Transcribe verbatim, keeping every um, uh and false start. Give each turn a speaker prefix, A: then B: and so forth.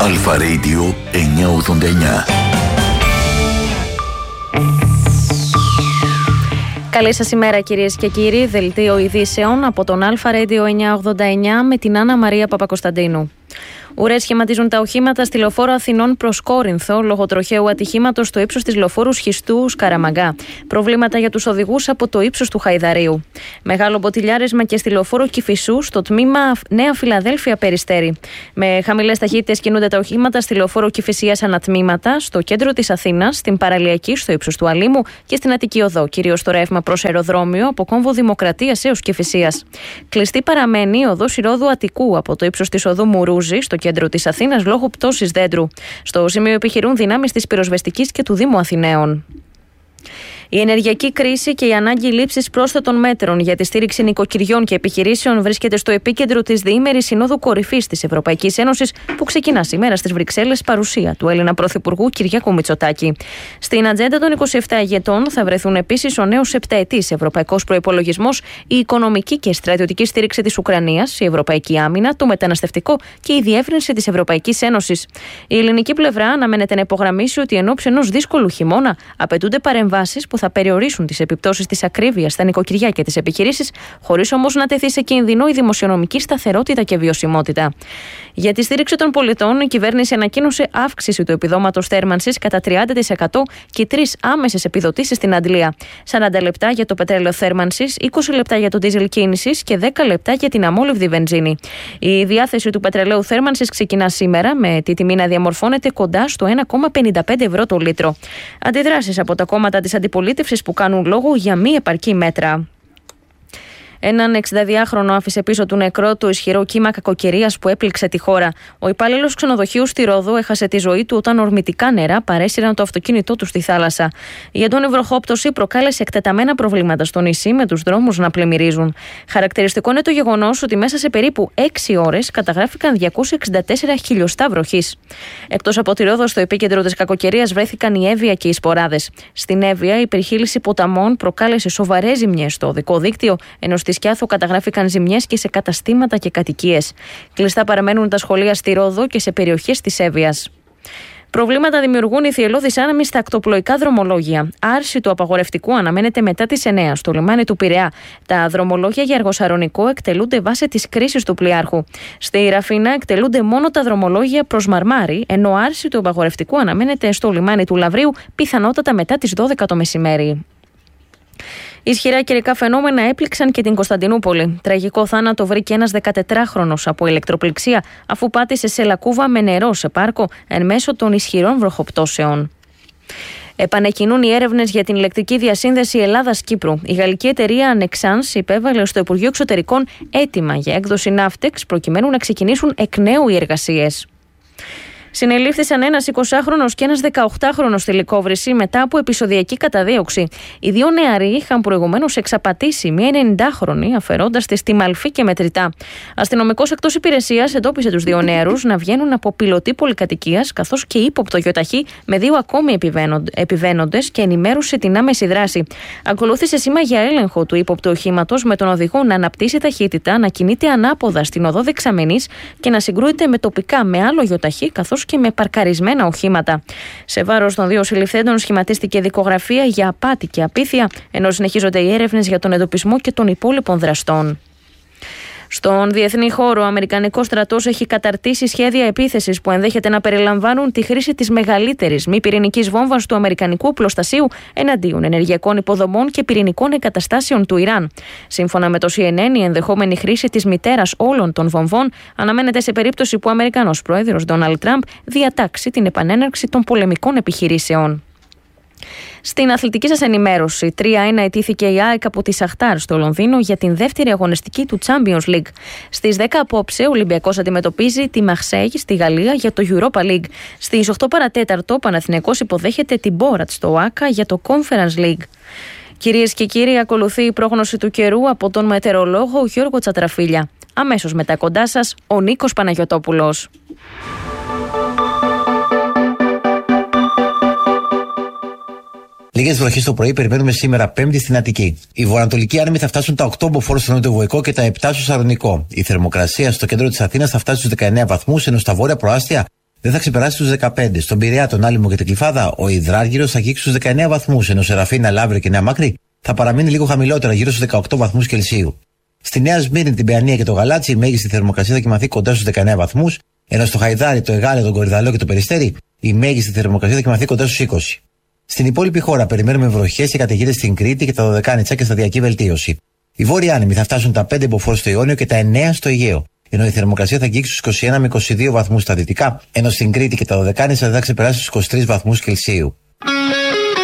A: Αλφα Radio εννιακόσια ογδόντα εννιά.
B: Καλή σας ημέρα κυρίες και κύριοι, δελτίο ειδήσεων από τον Αλφα Radio εννιακόσια ογδόντα εννιά με την Άννα Μαρία Παπακοσταντίνου. Ουρές σχηματίζουν τα οχήματα στη λεωφόρο Αθηνών προς Κόρινθο λόγω τροχαίου ατυχήματος στο ύψος της λεωφόρου Σχιστού Σκαραμαγκά. Προβλήματα για τους οδηγούς από το ύψος του Χαϊδαρίου. Μεγάλο μποτιλιάρισμα και στη λεωφόρο Κηφισού στο τμήμα Νέα Φιλαδέλφια Περιστέρη. Με χαμηλές ταχύτητες κινούνται τα οχήματα στη λεωφόρο Κηφισίας ανατμήματα, στο κέντρο της Αθήνας, στην Παραλιακή, στο ύψος του Αλήμου και στην Αττική Οδό, κυρίως στο ρεύμα προς αεροδρόμιο από κόμβο Δημοκρατίας έως Κηφισίας. Κλειστή παραμένει η οδός Ηρόδου Αττικού από το ύψος της οδού Μουρούζη, στο κέντρο της Αθήνας, λόγω πτώσης δέντρου. Στο σημείο επιχειρούν δυνάμεις της πυροσβεστικής και του Δήμου Αθηναίων. Η ενεργειακή κρίση και η ανάγκη λήψης πρόσθετων μέτρων για τη στήριξη νοικοκυριών και επιχειρήσεων βρίσκεται στο επίκεντρο της διήμερης Συνόδου Κορυφής της Ευρωπαϊκής Ένωσης που ξεκινά σήμερα στις Βρυξέλλες, παρουσία του Έλληνα Πρωθυπουργού Κυριάκου Μητσοτάκη. Στην ατζέντα των είκοσι επτά ηγετών θα βρεθούν επίσης ο νέος επταετής ευρωπαϊκός προϋπολογισμός, η οικονομική και στρατιωτική στήριξη της Ουκρανίας, η ευρωπαϊκή άμυνα, το μεταναστευτικό και η διεύρυνση της Ευρωπαϊκής Ένωσης. Η ελληνική πλευρά αναμένεται να υπογραμμίσει ότι εν ώψη ενός δύσκολου χειμώνα απαιτούνται παρεμβάσεις που θα περιορίσουν τις επιπτώσεις της ακρίβειας στα νοικοκυριά και τις επιχειρήσεις, χωρίς όμως να τεθεί σε κίνδυνο η δημοσιονομική σταθερότητα και βιωσιμότητα. Για τη στήριξη των πολιτών, η κυβέρνηση ανακοίνωσε αύξηση του επιδόματος θέρμανσης κατά τριάντα τοις εκατό και τρεις άμεσες επιδοτήσεις στην Αντλία. σαράντα λεπτά για το πετρέλαιο θέρμανσης, είκοσι λεπτά για το ντίζελ κίνησης και δέκα λεπτά για την αμόλυβδη βενζίνη. Η διάθεση του πετρελαίου θέρμανσης ξεκινά σήμερα, με τη τιμή να διαμορφώνεται κοντά στο ένα κόμμα πενήντα πέντε ευρώ το λίτρο. Αντιδράσεις από τα κόμματα της αντιπολίτευσης που κάνουν λόγο για μη επαρκή μέτρα. Έναν εξηνταδυάχρονο άφησε πίσω του νεκρό το ισχυρό κύμα κακοκαιρίας που έπληξε τη χώρα. Ο υπάλληλος ξενοδοχείου στη Ρόδο έχασε τη ζωή του όταν ορμητικά νερά παρέσυραν το αυτοκίνητό του στη θάλασσα. Η έντονη βροχόπτωση προκάλεσε εκτεταμένα προβλήματα στο νησί, με τους δρόμους να πλημμυρίζουν. Χαρακτηριστικό είναι το γεγονός ότι μέσα σε περίπου έξι ώρες καταγράφηκαν διακόσια εξήντα τέσσερα χιλιοστά βροχής. Εκτός από τη Ρόδο, στο επίκεντρο της κακοκαιρίας βρέθηκαν η Εύβοια και οι Σποράδες. Στην Εύβοια, η υπερχείληση ποταμών προκάλεσε σοβαρές ζημιές στο οδικό δίκτυο, ενώ στη Σκιάθο καταγράφηκαν ζημιές και σε καταστήματα και κατοικίες. Κλειστά παραμένουν τα σχολεία στη Ρόδο και σε περιοχές της Εύβοιας. Προβλήματα δημιουργούν οι θυελλώδεις άνεμοι στα ακτοπλοϊκά δρομολόγια. Άρση του απαγορευτικού αναμένεται μετά τις εννιά στο λιμάνι του Πειραιά. Τα δρομολόγια για Αργοσαρονικό εκτελούνται βάσει της κρίσης του πλοιάρχου. Στη Ραφίνα εκτελούνται μόνο τα δρομολόγια προς Μαρμάρι, ενώ άρση του απαγορευτικού αναμένεται στο λιμάνι του Λαβρίου, πιθανότατα μετά τις δώδεκα το μεσημέρι. Ισχυρά καιρικά φαινόμενα έπληξαν και την Κωνσταντινούπολη. Τραγικό θάνατο βρήκε ένας δεκατετράχρονος από ηλεκτροπληξία, αφού πάτησε σε λακκούβα με νερό σε πάρκο εν μέσω των ισχυρών βροχοπτώσεων. Επανεκκινούν οι έρευνες για την ηλεκτρική διασύνδεση Ελλάδας-Κύπρου. Η γαλλική εταιρεία Nexans υπέβαλε στο Υπουργείο Εξωτερικών αίτημα για έκδοση ναύτεξ προκειμένου να ξεκινήσουν εκ νέου οι εργασίες. Συνελήφθησαν ένας εικοσάχρονος και ένας δεκαοκτάχρονος στη Λυκόβρηση μετά από επεισοδιακή καταδίωξη. Οι δύο νεαροί είχαν προηγουμένως εξαπατήσει μια ενενηντάχρονη, αφαιρώντας τη στη μαλφή και μετρητά. Αστυνομικός εκτός υπηρεσίας εντόπισε τους δύο νεαρούς να βγαίνουν από πιλωτή πολυκατοικίας, καθώς και ύποπτο γιοταχή με δύο ακόμη επιβαίνοντες και ενημέρωσε την άμεση δράση. Ακολούθησε σήμα για έλεγχο του ύποπτου οχήματος, με τον οδηγό να αναπτύσσει ταχύτητα, να κινείται ανάποδα στην οδό δεξαμενής και να συγκρούεται με τοπικά με άλλο γιοταχή, καθώς και με παρκαρισμένα οχήματα. Σε βάρος των δύο συλληφθέντων σχηματίστηκε δικογραφία για απάτη και απίθεια, ενώ συνεχίζονται οι έρευνες για τον εντοπισμό και των υπόλοιπων δραστών. Στον διεθνή χώρο, ο Αμερικανικός στρατός έχει καταρτήσει σχέδια επίθεσης που ενδέχεται να περιλαμβάνουν τη χρήση της μεγαλύτερης μη πυρηνικής βόμβας του αμερικανικού οπλοστασίου εναντίον ενεργειακών υποδομών και πυρηνικών εγκαταστάσεων του Ιράν. Σύμφωνα με το σι εν εν, η ενδεχόμενη χρήση της μητέρας όλων των βομβών αναμένεται σε περίπτωση που ο Αμερικανός πρόεδρος Ντόναλντ Τραμπ διατάξει την επανέναρξη των πολεμικών επιχειρήσεων. Στην αθλητική σας ενημέρωση, τρία ένα ετήθηκε η ΑΕΚ από τη Σαχτάρ στο Λονδίνο για την δεύτερη αγωνιστική του Champions League. Στις δέκα απόψε, ο Ολυμπιακός αντιμετωπίζει τη Μαρσέιγ στη Γαλλία για το Europa League. Στις οκτώ παρατέταρτο, ο Παναθηναϊκός υποδέχεται την Μπόρατ στο ΟΑΚΑ για το Conference League. Κυρίες και κύριοι, ακολουθεί η πρόγνωση του καιρού από τον μετεωρολόγο Γιώργο Τσατραφίλια. Αμέσως μετά κοντά σας, ο Νίκος Παναγιωτόπουλος.
C: Λίγες βροχές το πρωί περιμένουμε σήμερα Πέμπτη στην Αττική. Οι βορειοανατολικοί άνεμοι θα φτάσουν τα οκτώ μποφόρ στο νότιο-βορρά και τα επτά στο Σαρονικό. Η θερμοκρασία στο κέντρο της Αθήνας θα φτάσει στους δεκαεννέα βαθμούς, ενώ στα βόρεια προάστια δεν θα ξεπεράσει τους δεκαπέντε. Στον Πειραιά, τον Άλυμο και την Κλιφάδα, ο υδράργυρος θα αγγίξει τους δεκαεννέα βαθμούς, ενώ Σεραφίνα, Λαύριο και Νέα Μάκρη θα παραμείνει λίγο χαμηλότερα, γύρω στους δεκαοκτώ βαθμούς Κελσίου. Στη Νέα Σμύρνη, την Παιανία και το Γαλάτσι, η μέγιστη θερμοκρασία θα κοιμαθεί κοντά στους δεκαεννέα βαθμούς, ενώ στο Χαϊδάρι, το Εγάλεο, τον Κορυδαλό και το Περιστέρι, η μέγιστη θερμοκρασία θα κοιμαθεί κοντά στους είκοσι. Στην υπόλοιπη χώρα περιμένουμε βροχές και καταιγίδες στην Κρήτη και τα Δωδεκάνητσα και σταδιακή βελτίωση. Οι βόρειοι άνεμοι θα φτάσουν τα πέντε μποφόρ στο Ιόνιο και τα εννέα στο Αιγαίο, ενώ η θερμοκρασία θα αγγίξει στους είκοσι ένα με είκοσι δύο βαθμούς στα δυτικά, ενώ στην Κρήτη και τα Δωδεκάνητσα δεν θα ξεπεράσει στους είκοσι τρεις βαθμούς Κελσίου.